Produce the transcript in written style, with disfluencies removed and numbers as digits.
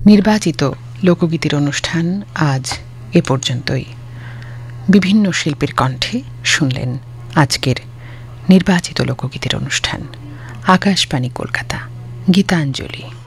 নির্বাচিত লোকগীতির অনুষ্ঠান আজ এ পর্যন্তই। বিভিন্ন শিল্পীর কণ্ঠে শুনলেন আজকের নির্বাচিত লোকগীতির অনুষ্ঠান। আকাশবাণী কলকাতা, গীতাঞ্জলি।